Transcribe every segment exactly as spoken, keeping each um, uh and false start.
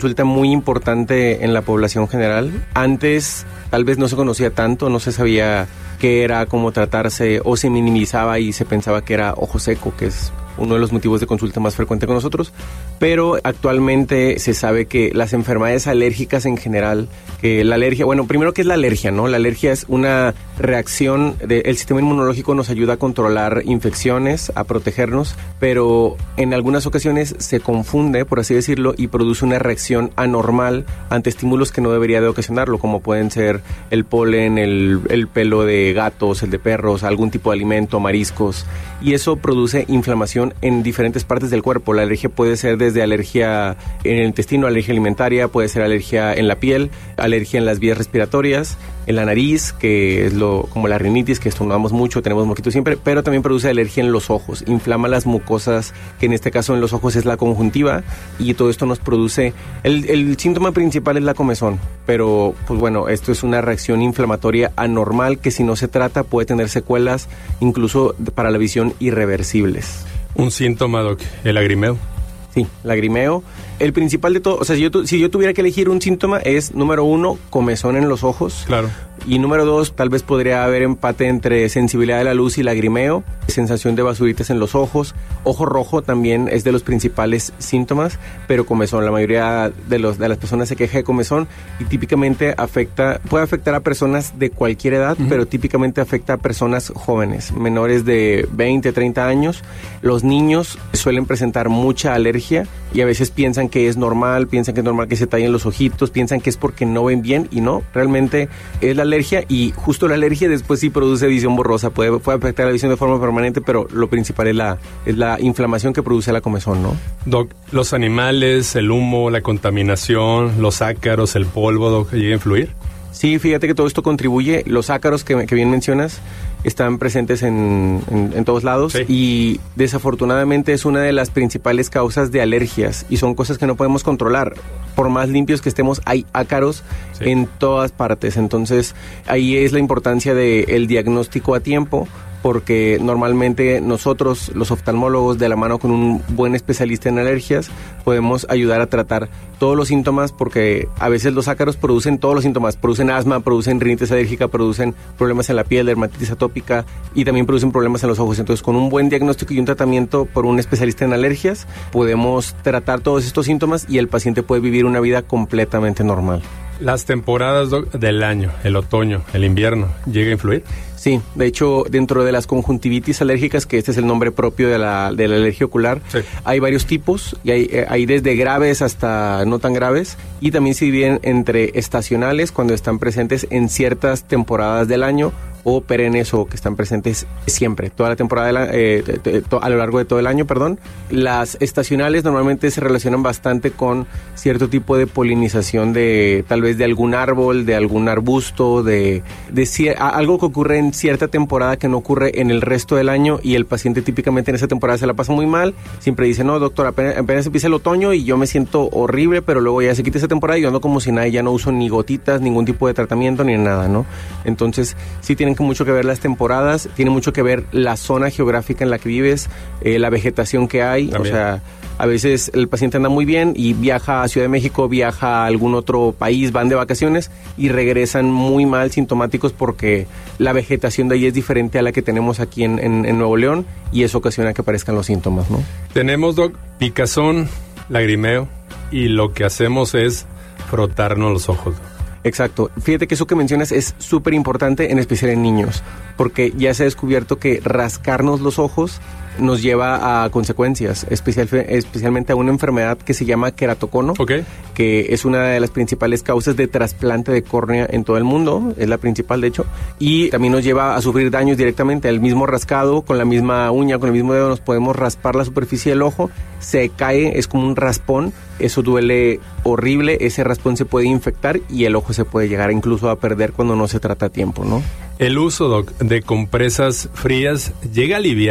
Resulta muy importante en la población general. Antes tal vez no se conocía tanto, no se sabía qué era, cómo tratarse, o se minimizaba y se pensaba que era ojo seco, que es uno de los motivos de consulta más frecuente con nosotros, pero actualmente se sabe que las enfermedades alérgicas en general, que la alergia, bueno, primero, ¿qué es la alergia, no? La alergia es una reacción del sistema inmunológico, nos ayuda a controlar infecciones, a protegernos, pero en algunas ocasiones se confunde, por así decirlo, y produce una reacción anormal ante estímulos que no debería de ocasionarlo, como pueden ser el polen, el, el pelo de gatos, el de perros, algún tipo de alimento, mariscos, y eso produce inflamación en diferentes partes del cuerpo. La alergia puede ser desde alergia en el intestino, alergia alimentaria, puede ser alergia en la piel, alergia en las vías respiratorias, en la nariz, que es lo como la rinitis, que estornudamos mucho, tenemos mosquitos siempre, pero también produce alergia en los ojos, inflama las mucosas, que en este caso en los ojos es la conjuntiva, y todo esto nos produce, el, el síntoma principal es la comezón, pero pues bueno, esto es una reacción inflamatoria anormal que si no se trata puede tener secuelas, incluso para la visión, irreversibles. Un síntoma, Doc, el lagrimeo. Sí, lagrimeo. El principal de todo, o sea, si yo, tu, si yo tuviera que elegir un síntoma es, número uno, comezón en los ojos. Claro. Y número dos, tal vez podría haber empate entre sensibilidad de la luz y lagrimeo, sensación de basuritas en los ojos. Ojo rojo también es de los principales síntomas, pero comezón. La mayoría de, los, de las personas se queja de comezón y típicamente afecta, puede afectar a personas de cualquier edad, uh-huh. pero típicamente afecta a personas jóvenes, menores de veinte, treinta años. Los niños suelen presentar mucha alergia y a veces piensan que es normal, piensan que es normal que se tallen los ojitos, piensan que es porque no ven bien y no, realmente es la alergia, y justo la alergia después sí produce visión borrosa, puede, puede afectar la visión de forma permanente, pero lo principal es la, es la inflamación que produce la comezón, ¿no? Doc, los animales, el humo, la contaminación, los ácaros, el polvo, Doc, ¿llega a influir? Sí, fíjate que todo esto contribuye. Los ácaros que, que bien mencionas están presentes en, en, en todos lados, sí. Y desafortunadamente es una de las principales causas de alergias y son cosas que no podemos controlar. Por más limpios que estemos, hay ácaros, sí, en todas partes. Entonces ahí es la importancia del diagnóstico a tiempo, porque normalmente nosotros, los oftalmólogos, de la mano con un buen especialista en alergias, podemos ayudar a tratar todos los síntomas, porque a veces los ácaros producen todos los síntomas, producen asma, producen rinitis alérgica, producen problemas en la piel, dermatitis atópica, y también producen problemas en los ojos. Entonces, con un buen diagnóstico y un tratamiento por un especialista en alergias, podemos tratar todos estos síntomas y el paciente puede vivir una vida completamente normal. Las temporadas, Doc, del año, el otoño, el invierno, ¿llega a influir? Sí, de hecho, dentro de las conjuntivitis alérgicas, que este es el nombre propio de la, de la alergia ocular, sí, hay varios tipos, y hay, hay desde graves hasta no tan graves, y también se dividen entre estacionales, cuando están presentes en ciertas temporadas del año, o perennes, o que están presentes siempre, toda la temporada, de la, eh, de, de, to, a lo largo de todo el año, perdón. Las estacionales normalmente se relacionan bastante con cierto tipo de polinización de, tal vez de algún árbol, de algún arbusto, de, de cier- algo que ocurre en cierta temporada que no ocurre en el resto del año, y el paciente típicamente en esa temporada se la pasa muy mal, siempre dice, no, doctor, apenas, apenas empieza el otoño y yo me siento horrible, pero luego ya se quita esa temporada y yo ando como si nada, ya no uso ni gotitas, ningún tipo de tratamiento, ni nada, ¿no? Entonces, sí tienen que mucho que ver las temporadas, tiene mucho que ver la zona geográfica en la que vives, eh, la vegetación que hay. También. O sea, a veces el paciente anda muy bien y viaja a Ciudad de México, viaja a algún otro país, van de vacaciones y regresan muy mal, sintomáticos, porque la vegetación de ahí es diferente a la que tenemos aquí en, en, en Nuevo León, y eso ocasiona que aparezcan los síntomas, ¿no? Tenemos, Doc, picazón, lagrimeo, y lo que hacemos es frotarnos los ojos. Exacto. Fíjate que eso que mencionas es súper importante, en especial en niños, porque ya se ha descubierto que rascarnos los ojos nos lleva a consecuencias, especial, especialmente a una enfermedad que se llama queratocono, okay, que es una de las principales causas de trasplante de córnea en todo el mundo, es la principal de hecho, y también nos lleva a sufrir daños directamente. El mismo rascado, con la misma uña, con el mismo dedo, nos podemos raspar la superficie del ojo, se cae, es como un raspón, eso duele horrible, ese raspón se puede infectar y el ojo se puede llegar incluso a perder cuando no se trata a tiempo, ¿no? El uso, Doc, de compresas frías llega a aliviar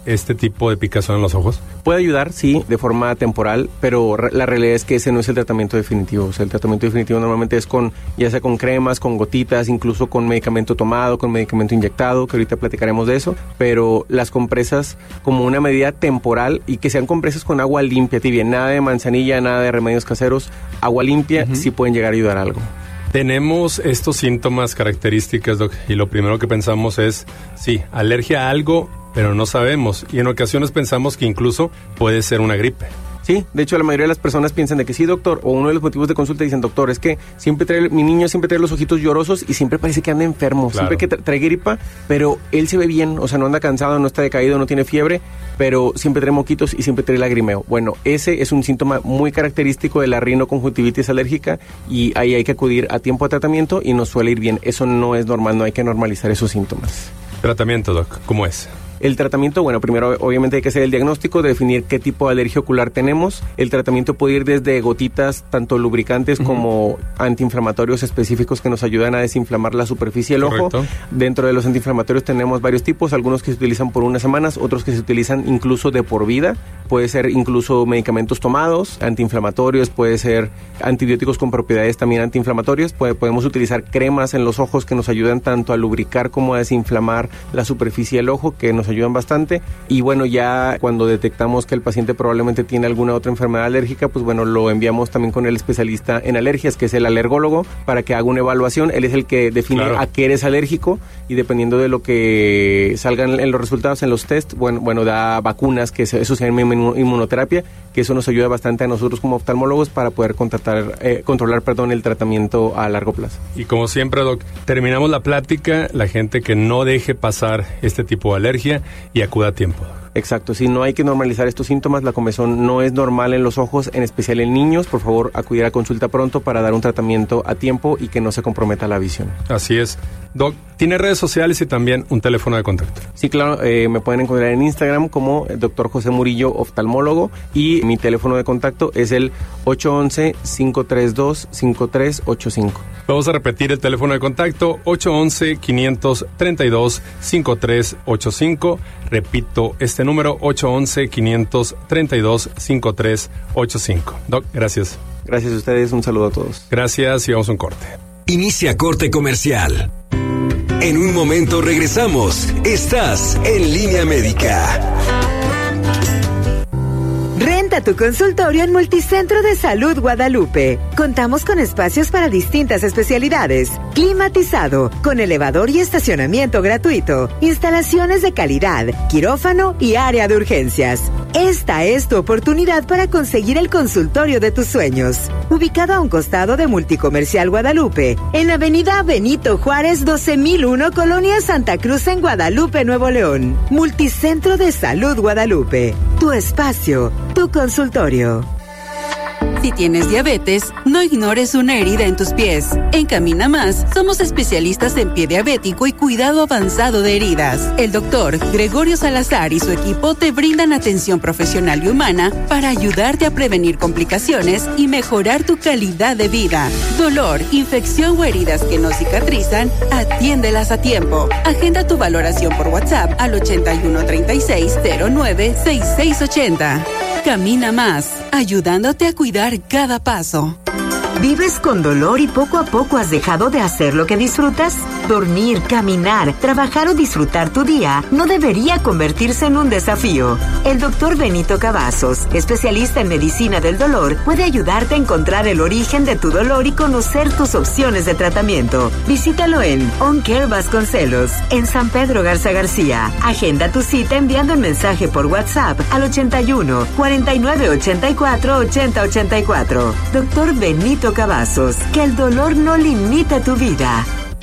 este tipo de picazón en los ojos? Puede ayudar, sí, de forma temporal, pero re- la realidad es que ese no es el tratamiento definitivo. O sea, el tratamiento definitivo normalmente es con, ya sea con cremas, con gotitas, incluso con medicamento tomado, con medicamento inyectado, que ahorita platicaremos de eso, pero las compresas como una medida temporal y que sean compresas con agua limpia, tibia, nada de manzanilla, nada de remedios caseros, agua limpia, uh-huh. sí pueden llegar a ayudar a algo. Tenemos estos síntomas, características, doc, y lo primero que pensamos es, sí, alergia a algo, pero no sabemos. Y en ocasiones pensamos que incluso puede ser una gripe. Sí, de hecho la mayoría de las personas piensan de que sí, doctor, o uno de los motivos de consulta dicen, doctor, es que siempre trae, mi niño siempre trae los ojitos llorosos y siempre parece que anda enfermo, claro. Siempre que tra- trae gripa, pero él se ve bien, o sea, no anda cansado, no está decaído, no tiene fiebre, pero siempre trae moquitos y siempre trae lagrimeo. Bueno, ese es un síntoma muy característico de la rinoconjuntivitis alérgica y ahí hay que acudir a tiempo a tratamiento y nos suele ir bien. Eso no es normal, no hay que normalizar esos síntomas. Tratamiento, doc, ¿cómo es? El tratamiento, bueno, primero obviamente hay que hacer el diagnóstico, definir qué tipo de alergia ocular tenemos. El tratamiento puede ir desde gotitas, tanto lubricantes uh-huh. como antiinflamatorios específicos que nos ayudan a desinflamar la superficie del Correcto. Ojo. Dentro de los antiinflamatorios tenemos varios tipos, algunos que se utilizan por unas semanas, otros que se utilizan incluso de por vida. Puede ser incluso medicamentos tomados, antiinflamatorios, puede ser antibióticos con propiedades también antiinflamatorias. Puede, podemos utilizar cremas en los ojos que nos ayudan tanto a lubricar como a desinflamar la superficie del ojo, que nos ayudan bastante. Y bueno, ya cuando detectamos que el paciente probablemente tiene alguna otra enfermedad alérgica, pues bueno, lo enviamos también con el especialista en alergias, que es el alergólogo, para que haga una evaluación. Él es el que define claro. a qué eres alérgico y dependiendo de lo que salgan en los resultados en los test, bueno, bueno da vacunas, que eso se llama inmunoterapia, que eso nos ayuda bastante a nosotros como oftalmólogos para poder contratar, eh, controlar perdón, el tratamiento a largo plazo. Y como siempre, doc, terminamos la plática, la gente que no deje pasar este tipo de alergia y acuda a tiempo. Exacto, sí, no hay que normalizar estos síntomas, la comezón no es normal en los ojos, en especial en niños. Por favor, acudir a consulta pronto para dar un tratamiento a tiempo y que no se comprometa la visión. Así es. Doc, ¿tiene redes sociales y también un teléfono de contacto? Sí, claro, eh, me pueden encontrar en Instagram como doctor José Murillo, oftalmólogo, y mi teléfono de contacto es el ocho once, cinco tres dos, cinco tres ocho cinco. Vamos a repetir el teléfono de contacto, ocho once, quinientos treinta y dos, cincuenta y tres ochenta y cinco. Repito, este número, ocho once, quinientos treinta y dos, cincuenta y tres ochenta y cinco. Doc, gracias. Gracias a ustedes, un saludo a todos. Gracias y vamos a un corte. Inicia corte comercial. En un momento regresamos. Estás en Línea Médica. Renta tu consultorio en Multicentro de Salud Guadalupe. Contamos con espacios para distintas especialidades. Climatizado, con elevador y estacionamiento gratuito. Instalaciones de calidad, quirófano y área de urgencias. Esta es tu oportunidad para conseguir el consultorio de tus sueños. Ubicado a un costado de Multicomercial Guadalupe, en Avenida Benito Juárez doce mil uno, Colonia Santa Cruz en Guadalupe, Nuevo León. Multicentro de Salud Guadalupe. Tu espacio, tu consultorio. Si tienes diabetes, no ignores una herida en tus pies. En Camina Más, somos especialistas en pie diabético y cuidado avanzado de heridas. El doctor Gregorio Salazar y su equipo te brindan atención profesional y humana para ayudarte a prevenir complicaciones y mejorar tu calidad de vida. Dolor, infección o heridas que no cicatrizan, atiéndelas a tiempo. Agenda tu valoración por WhatsApp al ochenta y uno, treinta y seis, cero nueve, sesenta y seis ochenta. Camina Más, ayudándote a cuidar cada paso. ¿Vives con dolor y poco a poco has dejado de hacer lo que disfrutas? Dormir, caminar, trabajar o disfrutar tu día no debería convertirse en un desafío. El doctor Benito Cavazos, especialista en medicina del dolor, puede ayudarte a encontrar el origen de tu dolor y conocer tus opciones de tratamiento. Visítalo en On Care Vasconcelos, en San Pedro Garza García. Agenda tu cita enviando un mensaje por WhatsApp al ochenta y uno, cuarenta y nueve, ochenta y cuatro, ochenta ochenta y cuatro. Doctor Benito Cavazos, que el dolor no limita tu vida.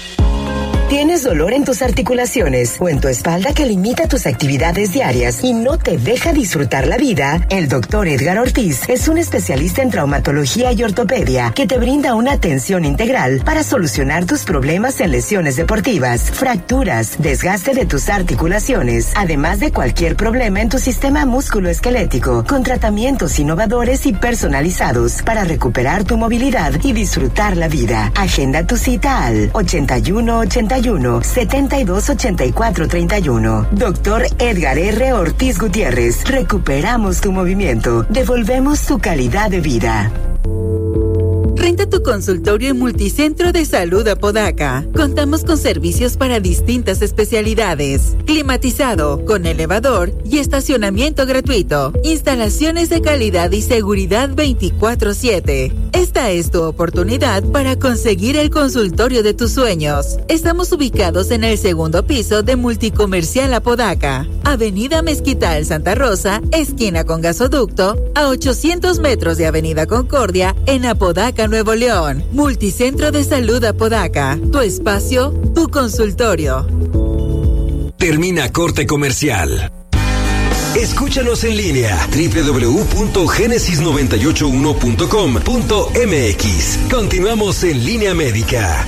¿Tienes dolor en tus articulaciones o en tu espalda que limita tus actividades diarias y no te deja disfrutar la vida? El doctor Edgar Ortiz es un especialista en traumatología y ortopedia que te brinda una atención integral para solucionar tus problemas en lesiones deportivas, fracturas, desgaste de tus articulaciones, además de cualquier problema en tu sistema musculoesquelético, con tratamientos innovadores y personalizados para recuperar tu movilidad y disfrutar la vida. Agenda tu cita al ochenta y uno, ochenta y y uno, setenta y dos ochenta y cuatro treinta y uno. Doctor Edgar R. Ortiz Gutiérrez. Recuperamos tu movimiento. Devolvemos tu calidad de vida. Renta tu consultorio en Multicentro de Salud Apodaca. Contamos con servicios para distintas especialidades. Climatizado, con elevador y estacionamiento gratuito. Instalaciones de calidad y seguridad veinticuatro siete. Esta es tu oportunidad para conseguir el consultorio de tus sueños. Estamos ubicados en el segundo piso de Multicomercial Apodaca. Avenida Mezquital Santa Rosa, esquina con Gasoducto, a ochocientos metros de Avenida Concordia, en Apodaca, Nuevo León. Multicentro de Salud Apodaca. Tu espacio, tu consultorio. Termina corte comercial. Escúchanos en línea doble u doble u doble u punto génesis noventa y ocho uno punto com punto m x. Continuamos en Línea Médica.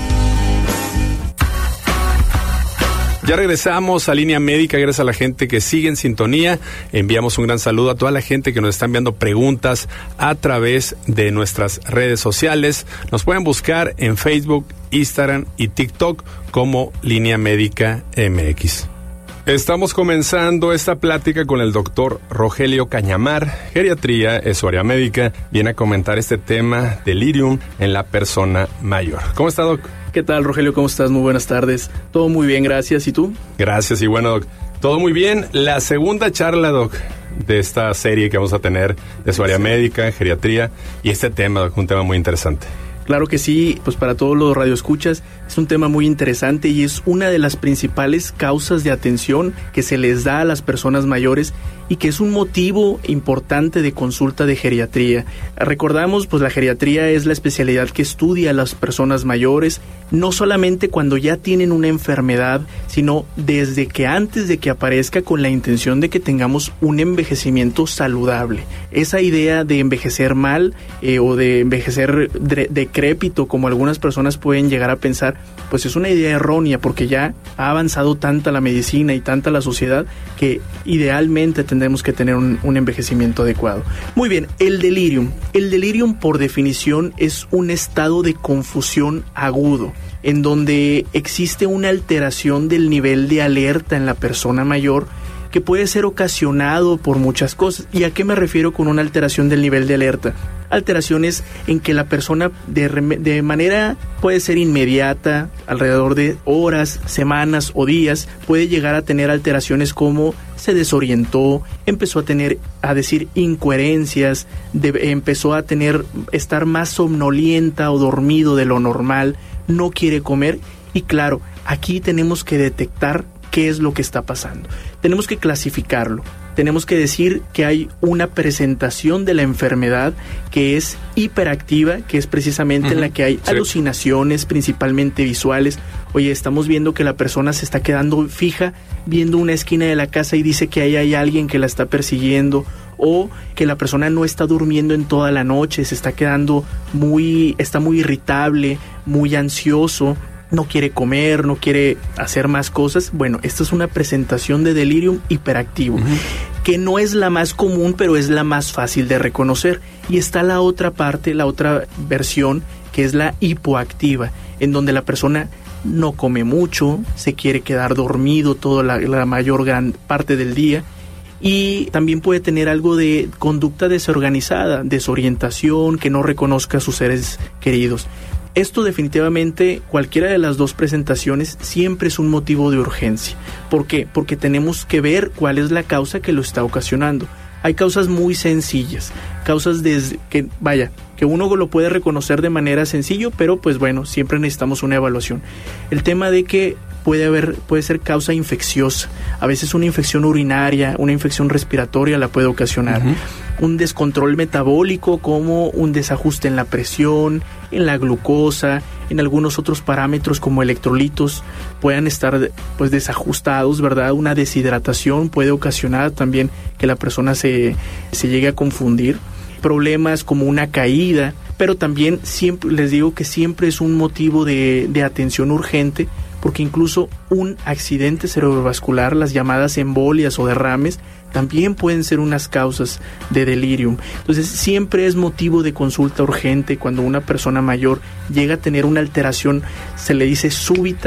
Ya regresamos a Línea Médica, gracias a la gente que sigue en sintonía. Enviamos un gran saludo a toda la gente que nos está enviando preguntas a través de nuestras redes sociales. Nos pueden buscar en Facebook, Instagram y TikTok como Línea Médica M X. Estamos comenzando esta plática con el doctor Rogelio Cañamar, geriatría, es su área médica. Viene a comentar este tema, delirium en la persona mayor. ¿Cómo está, doc? ¿Qué tal, Rogelio? ¿Cómo estás? Muy buenas tardes. Todo muy bien, gracias. ¿Y tú? Gracias, y bueno, doc, todo muy bien. La segunda charla, doc, de esta serie que vamos a tener de su área médica, geriatría, y este tema, doc, un tema muy interesante. Claro que sí, pues para todos los radioescuchas es un tema muy interesante y es una de las principales causas de atención que se les da a las personas mayores y que es un motivo importante de consulta de geriatría. Recordamos, pues la geriatría es la especialidad que estudia a las personas mayores, no solamente cuando ya tienen una enfermedad, sino desde que antes de que aparezca, con la intención de que tengamos un envejecimiento saludable. Esa idea de envejecer mal eh, o de envejecer de, decrépito, como algunas personas pueden llegar a pensar, pues es una idea errónea, porque ya ha avanzado tanta la medicina y tanta la sociedad que idealmente tendremos que tener un, un envejecimiento adecuado. Muy bien, el delirium. El delirium, por definición, es un estado de confusión agudo, en donde existe una alteración del nivel de alerta en la persona mayor que puede ser ocasionado por muchas cosas. ¿Y a qué me refiero con una alteración del nivel de alerta? Alteraciones en que la persona de, de manera puede ser inmediata, alrededor de horas, semanas o días, puede llegar a tener alteraciones como se desorientó, empezó a tener, a decir incoherencias, de, empezó a tener, estar más somnolienta o dormido de lo normal, no quiere comer. Y claro, aquí tenemos que detectar qué es lo que está pasando. Tenemos que clasificarlo. Tenemos que decir que hay una presentación de la enfermedad que es hiperactiva, que es precisamente uh-huh. en la que hay sí. alucinaciones, principalmente visuales. Oye, estamos viendo que la persona se está quedando fija, viendo una esquina de la casa y dice que ahí hay alguien que la está persiguiendo, o que la persona no está durmiendo en toda la noche, se está quedando muy, está muy irritable, muy ansioso, no quiere comer, no quiere hacer más cosas. Bueno, esta es una presentación de delirium hiperactivo, uh-huh. que no es la más común, pero es la más fácil de reconocer. Y está la otra parte, la otra versión, que es la hipoactiva, en donde la persona no come mucho, se quiere quedar dormido toda la, la mayor gran parte del día, y también puede tener algo de conducta desorganizada, desorientación, que no reconozca a sus seres queridos. Esto definitivamente, cualquiera de las dos presentaciones, siempre es un motivo de urgencia. ¿Por qué? Porque tenemos que ver cuál es la causa que lo está ocasionando. Hay causas muy sencillas, causas desde que, vaya, que uno lo puede reconocer de manera sencilla, pero pues bueno, siempre necesitamos una evaluación. El tema de que puede haber, puede ser causa infecciosa. A veces una infección urinaria, una infección respiratoria la puede ocasionar. Uh-huh. Un descontrol metabólico, como un desajuste en la presión, en la glucosa, en algunos otros parámetros como electrolitos puedan estar pues desajustados, ¿verdad? Una deshidratación puede ocasionar también que la persona se, se llegue a confundir. Problemas como una caída, pero también siempre les digo que siempre es un motivo de, de atención urgente, porque incluso un accidente cerebrovascular, las llamadas embolias o derrames, también pueden ser unas causas de delirium. Entonces siempre es motivo de consulta urgente cuando una persona mayor llega a tener una alteración, se le dice súbita,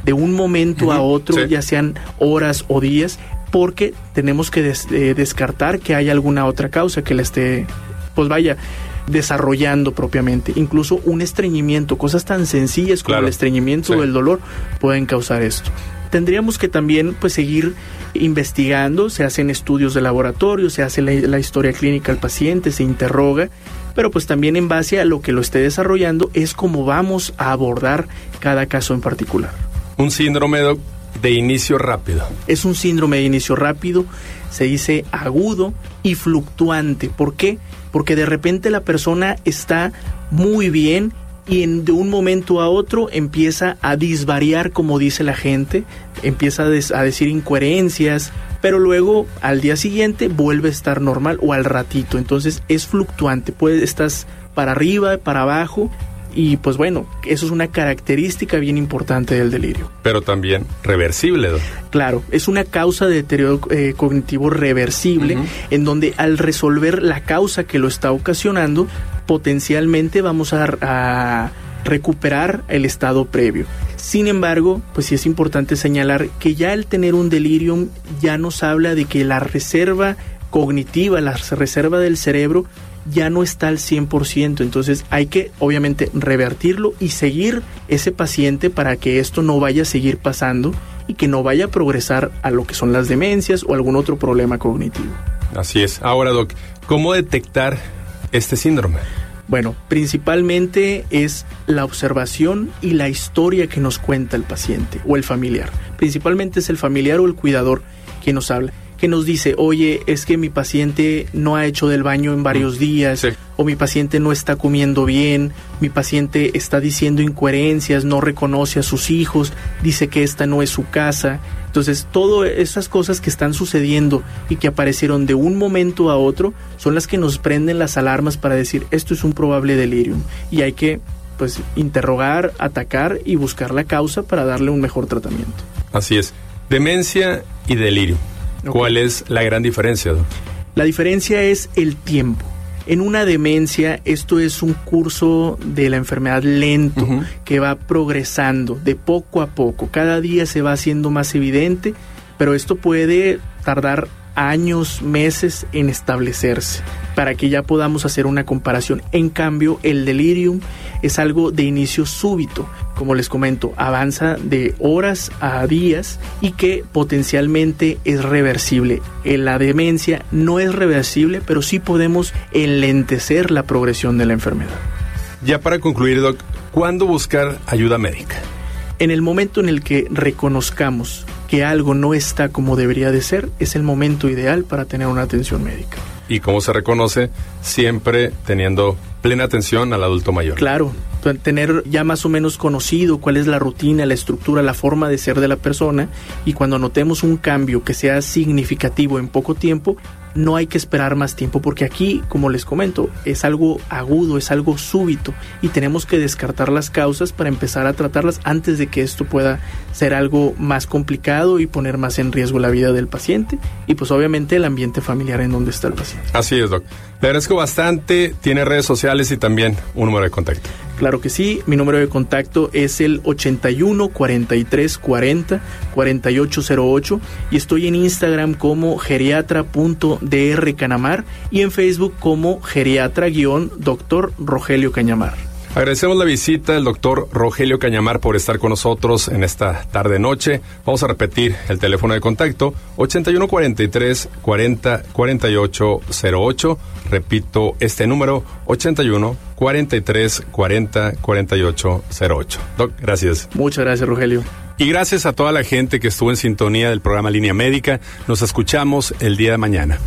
de un momento uh-huh. a otro, sí. ya sean horas o días, porque tenemos que des- eh, descartar que haya alguna otra causa que le esté, pues vaya, desarrollando propiamente. Incluso un estreñimiento, cosas tan sencillas como claro. el estreñimiento sí. o el dolor pueden causar esto. Tendríamos que también pues seguir investigando, se hacen estudios de laboratorio, se hace la, la historia clínica al paciente, se interroga, pero pues también en base a lo que lo esté desarrollando es como vamos a abordar cada caso en particular. Un síndrome de inicio rápido. Es un síndrome de inicio rápido, se dice agudo y fluctuante. ¿Por qué? Porque de repente la persona está muy bien y en, de un momento a otro empieza a disvariar, como dice la gente, empieza a, des, a decir incoherencias, pero luego al día siguiente vuelve a estar normal o al ratito. Entonces es fluctuante, puede estar para arriba, para abajo. Y pues bueno, eso es una característica bien importante del delirio. Pero también reversible, ¿no? Claro, es una causa de deterioro eh, cognitivo reversible, uh-huh. en donde al resolver la causa que lo está ocasionando, potencialmente vamos a, a recuperar el estado previo. Sin embargo, pues sí es importante señalar que ya el tener un delirium ya nos habla de que la reserva cognitiva, la reserva del cerebro, ya no está al cien por ciento, entonces hay que obviamente revertirlo y seguir ese paciente para que esto no vaya a seguir pasando y que no vaya a progresar a lo que son las demencias o algún otro problema cognitivo. Así es. Ahora, Doc, ¿cómo detectar este síndrome? Bueno, principalmente es la observación y la historia que nos cuenta el paciente o el familiar. Principalmente es el familiar o el cuidador quien nos habla, que nos dice, oye, es que mi paciente no ha hecho del baño en varios días, sí. o mi paciente no está comiendo bien, mi paciente está diciendo incoherencias, no reconoce a sus hijos, dice que esta no es su casa. Entonces, todas esas cosas que están sucediendo y que aparecieron de un momento a otro son las que nos prenden las alarmas para decir, esto es un probable delirium, y hay que pues interrogar, atacar y buscar la causa para darle un mejor tratamiento. Así es. Demencia y delirio. Okay. ¿Cuál es la gran diferencia, Doc? La diferencia es el tiempo. En una demencia, esto es un curso de la enfermedad lento, uh-huh. que va progresando de poco a poco. Cada día se va haciendo más evidente, pero esto puede tardar años, meses en establecerse, para que ya podamos hacer una comparación. En cambio, el delirium es algo de inicio súbito, como les comento, avanza de horas a días y que potencialmente es reversible. En la demencia no es reversible, pero sí podemos enlentecer la progresión de la enfermedad. Ya para concluir, Doc, ¿cuándo buscar ayuda médica? En el momento en el que reconozcamos que algo no está como debería de ser, es el momento ideal para tener una atención médica. ¿Y cómo se reconoce? Siempre teniendo plena atención al adulto mayor. Claro, tener ya más o menos conocido cuál es la rutina, la estructura, la forma de ser de la persona, y cuando notemos un cambio que sea significativo en poco tiempo, no hay que esperar más tiempo, porque aquí, como les comento, es algo agudo, es algo súbito, y tenemos que descartar las causas para empezar a tratarlas antes de que esto pueda ser algo más complicado y poner más en riesgo la vida del paciente y pues obviamente el ambiente familiar en donde está el paciente. Así es, Doc. Le agradezco bastante. Tiene redes sociales y también un número de contacto. Claro que sí, mi número de contacto es el ochenta y uno, cuarenta y tres, cuarenta, cuarenta y ocho cero ocho y estoy en Instagram como geriatra punto d r cañamar y en Facebook como geriatra-doctor Rogelio Cañamar. Agradecemos la visita del doctor Rogelio Cañamar por estar con nosotros en esta tarde-noche. Vamos a repetir el teléfono de contacto, ochenta y uno, cuarenta y tres, cuarenta, cuarenta y ocho cero ocho. Repito, este número, ochenta y uno, cuarenta y tres, cuarenta, cuarenta y ocho cero ocho. Doc, gracias. Muchas gracias, Rogelio. Y gracias a toda la gente que estuvo en sintonía del programa Línea Médica. Nos escuchamos el día de mañana.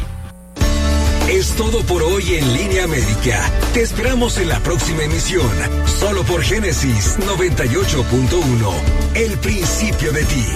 Es todo por hoy en Línea Médica. Te esperamos en la próxima emisión, solo por Génesis noventa y ocho punto uno, el principio de ti.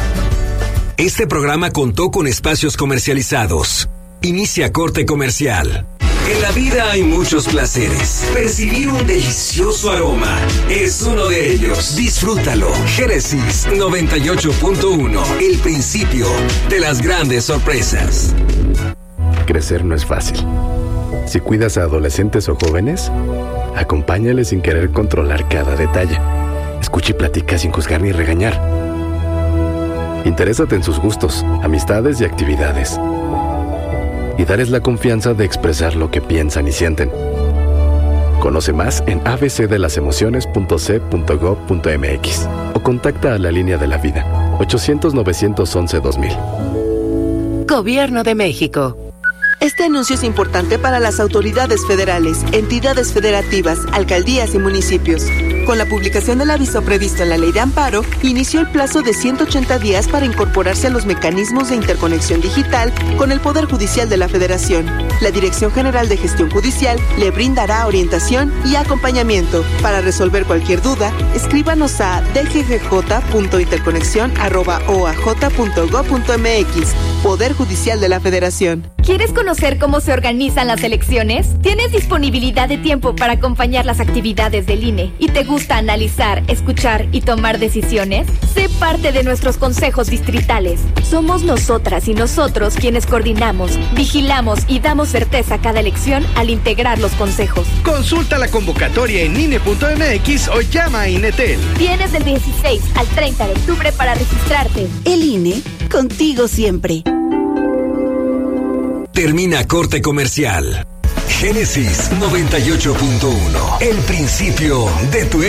Este programa contó con espacios comercializados. Inicia corte comercial. En la vida hay muchos placeres. Percibir un delicioso aroma es uno de ellos. Disfrútalo. Génesis noventa y ocho punto uno, el principio de las grandes sorpresas. Crecer no es fácil. Si cuidas a adolescentes o jóvenes, acompáñales sin querer controlar cada detalle. Escucha y platica sin juzgar ni regañar. Interésate en sus gustos, amistades y actividades. Y dales la confianza de expresar lo que piensan y sienten. Conoce más en a b c de las emociones punto c punto gob punto m x o contacta a la línea de la vida ochocientos, novecientos once, dos mil. Gobierno de México. Este anuncio es importante para las autoridades federales, entidades federativas, alcaldías y municipios. Con la publicación del aviso previsto en la Ley de Amparo, inició el plazo de ciento ochenta días para incorporarse a los mecanismos de interconexión digital con el Poder Judicial de la Federación. La Dirección General de Gestión Judicial le brindará orientación y acompañamiento. Para resolver cualquier duda, escríbanos a d g g j punto interconexión arroba o a j punto gob punto m x. Poder Judicial de la Federación. ¿Quieres conocer cómo se organizan las elecciones? ¿Tienes disponibilidad de tiempo para acompañar las actividades del I N E y te gusta analizar, escuchar y tomar decisiones? Sé parte de nuestros consejos distritales. Somos nosotras y nosotros quienes coordinamos, vigilamos y damos certeza a cada elección al integrar los consejos. Consulta la convocatoria en I N E punto m x o llama a INETEL. Tienes del dieciséis al treinta de octubre para registrarte. El I N E, contigo siempre. Termina corte comercial. Génesis noventa y ocho punto uno. El principio de tu